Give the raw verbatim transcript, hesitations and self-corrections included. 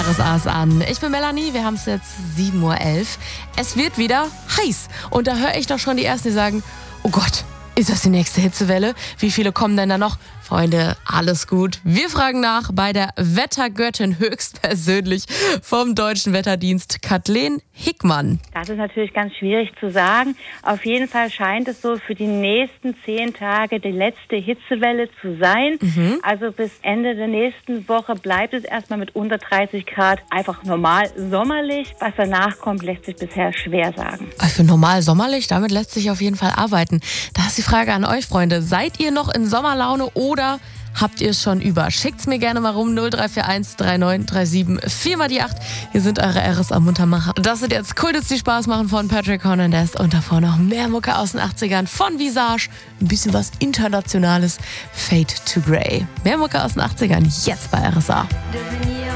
R S A ist an. Ich bin Melanie, wir haben es jetzt sieben Uhr elf. Es wird wieder heiß. Und da höre ich doch schon die Ersten, die sagen, oh Gott, ist das die nächste Hitzewelle? Wie viele kommen denn da noch? Freunde, alles gut. Wir fragen nach bei der Wettergöttin höchstpersönlich vom Deutschen Wetterdienst, Kathleen Hickmann. Das ist natürlich ganz schwierig zu sagen. Auf jeden Fall scheint es so für die nächsten zehn Tage die letzte Hitzewelle zu sein. Mhm. Also bis Ende der nächsten Woche bleibt es erstmal mit unter dreißig Grad einfach normal sommerlich. Was danach kommt, lässt sich bisher schwer sagen. Für normal sommerlich, damit lässt sich auf jeden Fall arbeiten. Da ist die Frage an euch, Freunde. Seid ihr noch in Sommerlaune oder habt ihr es schon über? Schickt's mir gerne mal rum, null drei vier eins drei neun drei sieben vier mal die acht. Hier sind eure R S A-Muntermacher. Das sind jetzt Coolness, die Spaß machen von Patrick Hernandez und davor noch mehr Mucke aus den achtzigern von Visage. Ein bisschen was Internationales, Fade to Grey. Mehr Mucke aus den achtzigern, jetzt bei R S A.